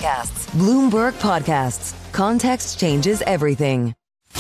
Podcasts. Bloomberg Podcasts. Context changes everything.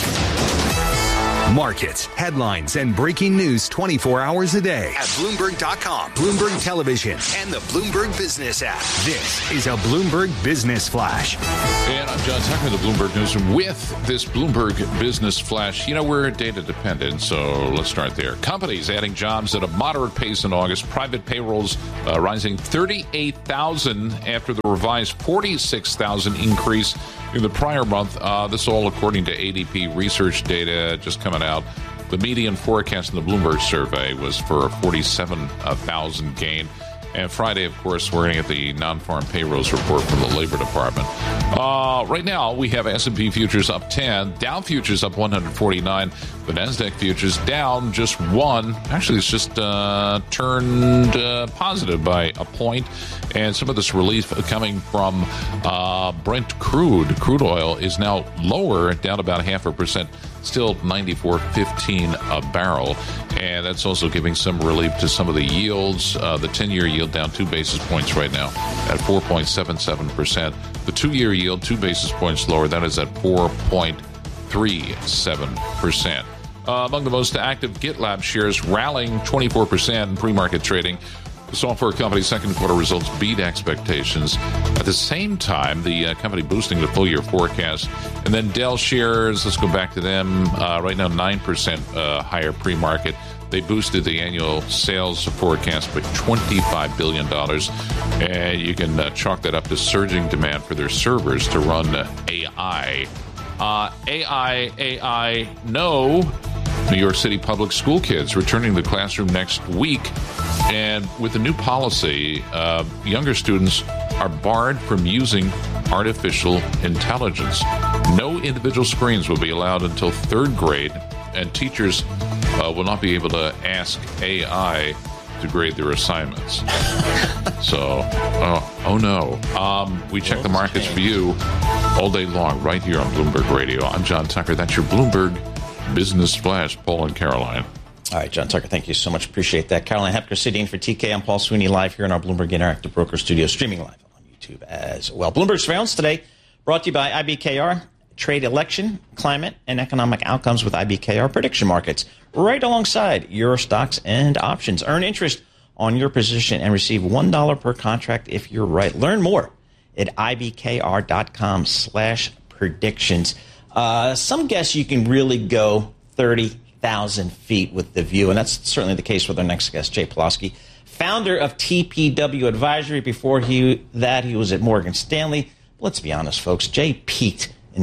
Markets, headlines, and breaking news 24 hours a day at Bloomberg.com, Bloomberg Television, and the Bloomberg Business app. This is a Bloomberg Business Flash. And I'm John Tucker, the Bloomberg Newsroom, with this Bloomberg Business Flash. You know, we're data dependent, so let's start there. Companies adding jobs at a moderate pace in August. Private payrolls rising 38,000 after the revised 46,000 increase in the prior month. This all according to ADP research data just coming out. The median forecast in the Bloomberg survey was for a 47,000 gain. And Friday, of course, we're going to get the non-farm payrolls report from the Labor Department. Right now, we have S&P futures up 10, Dow futures up 149, the NASDAQ futures down just 1. Actually, it's just turned positive by a point. And some of this relief coming from Brent crude. Crude oil is now lower, down about 0.5%. Still $94.15 a barrel, and that's also giving some relief to some of the yields. The 10-year yield down 2 basis points right now at 4.77%. The 2-year yield 2 basis points lower. That is at 4.37%. Among the most active, GitLab shares rallying 24% in pre-market trading. The software company's second quarter results beat expectations. At the same time, the company boosting the full-year forecast. And then Dell shares, let's go back to them, right now 9% higher pre-market. They boosted the annual sales forecast by $25 billion. And you can chalk that up to surging demand for their servers to run AI. AI, no. New York City public school kids returning to the classroom next week. And with the new policy, younger students are barred from using artificial intelligence. No individual screens will be allowed until 3rd grade, and teachers will not be able to ask AI to grade their assignments. So, oh no. We check the markets for you all day long right here on Bloomberg Radio. I'm John Tucker. That's your Bloomberg Business Flash. Paul and Caroline. All right, John Tucker, thank you so much. Appreciate that. Caroline Hepker sitting in for TK. I'm Paul Sweeney, live here in our Bloomberg Interactive Broker Studio, streaming live on YouTube as well. Bloomberg Surveillance today brought to you by IBKR. Trade election, climate, and economic outcomes with IBKR prediction markets, right alongside your stocks and options. Earn interest on your position and receive $1 per contract if you're right. Learn more at ibkr.com/predictions. Some guess you can really go 30,000 feet with the view, and that's certainly the case with our next guest, Jay Pawlowski, founder of TPW Advisory. Before he was at Morgan Stanley. Let's be honest, folks, Jay peaked in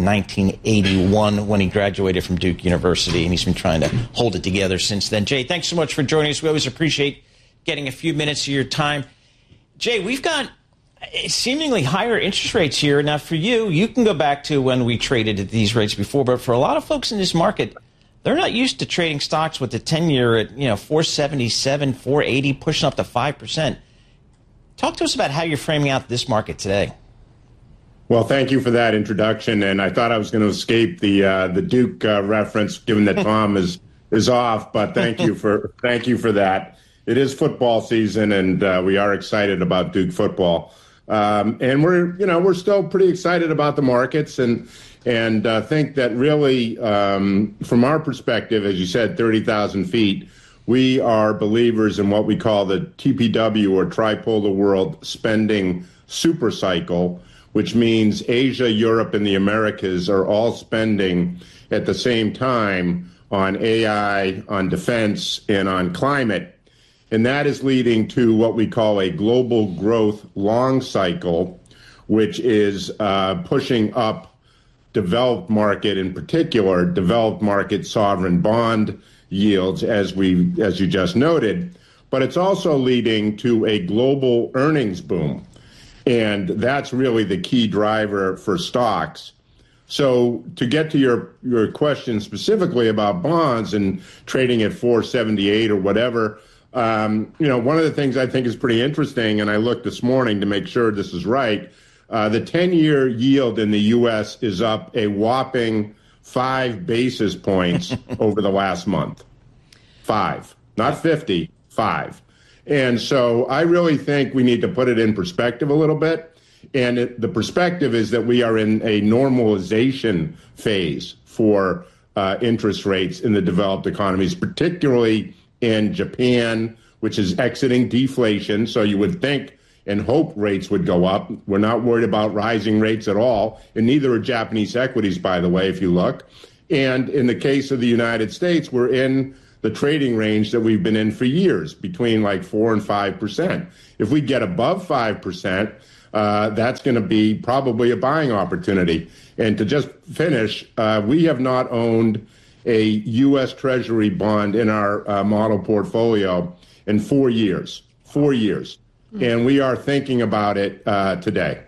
1981 when he graduated from Duke University, and he's been trying to hold it together since then. Jay, thanks so much for joining us. We always appreciate getting a few minutes of your time. Jay, we've got seemingly higher interest rates here. Now, for you can go back to when we traded at these rates before, but for a lot of folks in this market, they're not used to trading stocks with the 10-year at 477, 480, pushing up to 5%. Talk to us about how you're framing out this market today. Well, thank you for that introduction, and I thought I was going to escape the Duke reference, given that Tom is off. But thank you for that. It is football season, and we are excited about Duke football, and we're still pretty excited about the markets, and think that really, from our perspective, as you said, 30,000 feet, we are believers in what we call the TPW or tripolar world spending super cycle, which means Asia, Europe, and the Americas are all spending at the same time on AI, on defense, and on climate. And that is leading to what we call a global growth long cycle, which is pushing up developed market, in particular, developed market sovereign bond yields, as you just noted. But it's also leading to a global earnings boom. And that's really the key driver for stocks. So to get to your question specifically about bonds and trading at 478 or whatever, one of the things I think is pretty interesting, and I looked this morning to make sure this is right, the 10-year yield in the U.S. is up a whopping 5 basis points over the last month. 5, not 50, 5. And so I really think we need to put it in perspective a little bit. And the perspective is that we are in a normalization phase for interest rates in the developed economies, particularly in Japan, which is exiting deflation. So you would think and hope rates would go up. We're not worried about rising rates at all, and neither are Japanese equities, by the way, if you look. And in the case of the United States, we're in the trading range that we've been in for years, between like 4 and 5%. If we get above 5%, that's going to be probably a buying opportunity. And to just finish, we have not owned a U.S. Treasury bond in our model portfolio in 4 years. 4 years. And we are thinking about it today.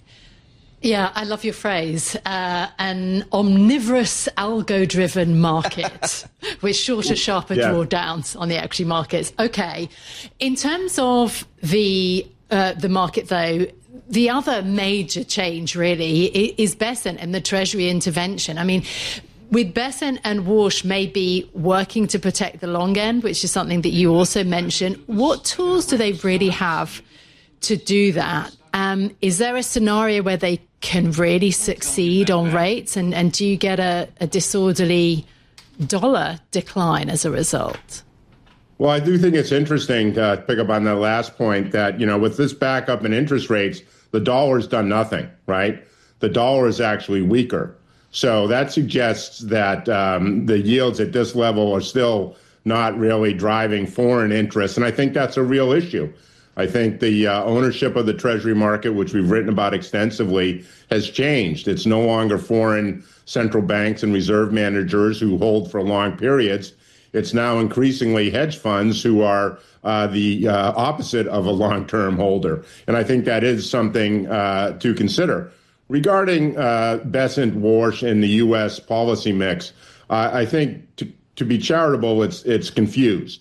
Yeah, I love your phrase, an omnivorous algo-driven market with shorter, sharper drawdowns on the equity markets. Okay. In terms of the market, though, the other major change really is Bessent and the Treasury intervention. I mean, with Bessent and Warsh maybe working to protect the long end, which is something that you also mentioned, what tools do they really have to do that? Is there a scenario where they can really succeed on rates? And do you get a disorderly dollar decline as a result? Well, I do think it's interesting to pick up on that last point that, you know, with this backup in interest rates, the dollar's done nothing, right? The dollar is actually weaker. So that suggests that the yields at this level are still not really driving foreign interest. And I think that's a real issue. I think the ownership of the Treasury market, which we've written about extensively, has changed. It's no longer foreign central banks and reserve managers who hold for long periods. It's now increasingly hedge funds who are the opposite of a long-term holder. And I think that is something to consider. Regarding Bessent, Warsh, and the U.S. policy mix, I think to be charitable, it's confused.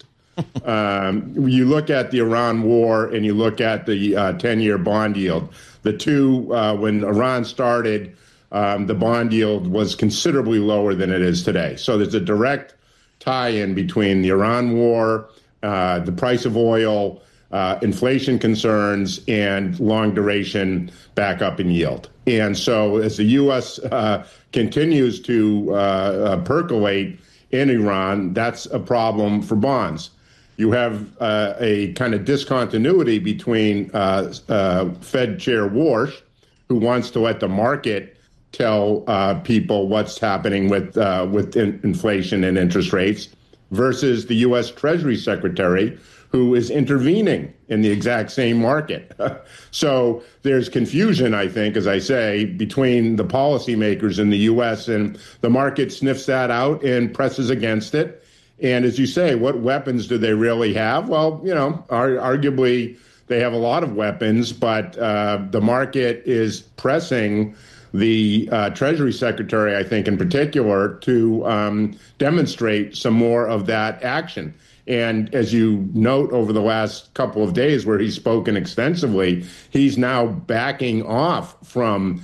You look at the Iran war and you look at the 10-year bond yield. The two, when Iran started, the bond yield was considerably lower than it is today. So there's a direct tie-in between the Iran war, the price of oil, inflation concerns, and long-duration backup in yield. And so as the U.S. Continues to percolate in Iran, that's a problem for bonds. You have a kind of discontinuity between Fed Chair Warsh, who wants to let the market tell people what's happening with inflation and interest rates, versus the U.S. Treasury Secretary, who is intervening in the exact same market. So there's confusion, I think, as I say, between the policymakers in the U.S., and the market sniffs that out and presses against it. And as you say, what weapons do they really have? Well, you know, arguably they have a lot of weapons, but the market is pressing the Treasury Secretary, I think, in particular, to demonstrate some more of that action. And as you note over the last couple of days where he's spoken extensively, he's now backing off from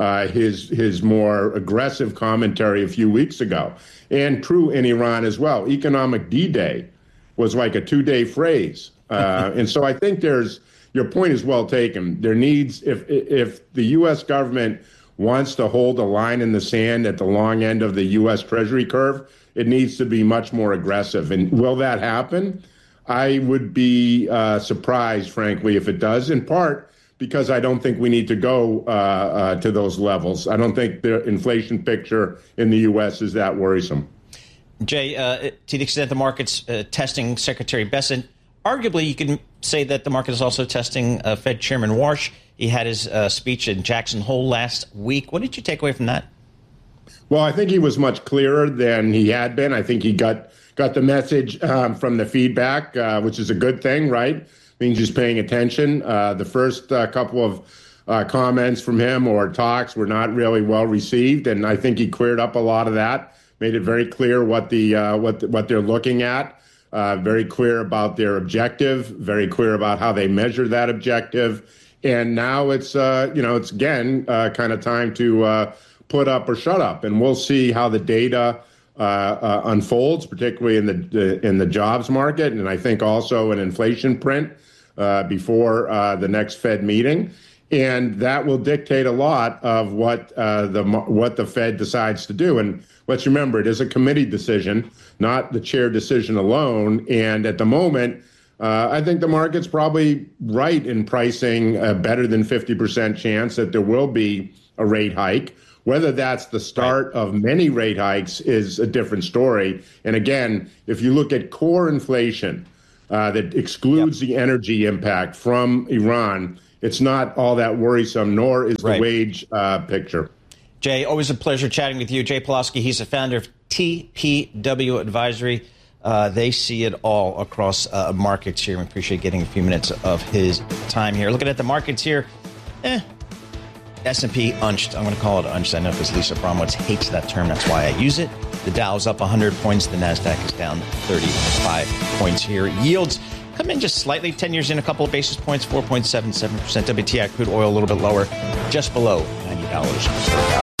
his more aggressive commentary a few weeks ago. And true in Iran as well. Economic D-Day was like a 2-day phrase. And so I think your point is well taken. There needs, if the U.S. government wants to hold a line in the sand at the long end of the U.S. Treasury curve, it needs to be much more aggressive. And will that happen? I would be surprised, frankly, if it does, in part because I don't think we need to go to those levels. I don't think the inflation picture in the U.S. is that worrisome. Jay, to the extent the market's testing Secretary Bessent, arguably you can say that the market is also testing Fed Chairman Warsh. He had his speech in Jackson Hole last week. What did you take away from that? Well, I think he was much clearer than he had been. I think he got the message from the feedback, which is a good thing, right? Means he's paying attention. The first couple of comments from him or talks were not really well received, and I think he cleared up a lot of that. Made it very clear what they're looking at. Very clear about their objective. Very clear about how they measure that objective. And now it's again kind of time to put up or shut up, and we'll see how the data unfolds, particularly in the jobs market, and I think also an inflation print before the next Fed meeting. And that will dictate a lot of what the Fed decides to do. And let's remember, it is a committee decision, not the chair decision alone. And at the moment, I think the market's probably right in pricing a better than 50% chance that there will be a rate hike. Whether that's the start of many rate hikes is a different story. And again, if you look at core inflation that excludes the energy impact from Iran, it's not all that worrisome, nor is the wage picture. Jay, always a pleasure chatting with you. Jay Pawlowski, he's the founder of TPW Advisory. They see it all across markets here. We appreciate getting a few minutes of his time here. Looking at the markets here, S&P unched. I'm going to call it unched. I know because Lisa Bromwitz hates that term. That's why I use it. The Dow's up 100 points. The NASDAQ is down 35 points here. Yields come in just slightly. 10 years in, a couple of basis points, 4.77%. WTI crude oil a little bit lower, just below $90 per barrel.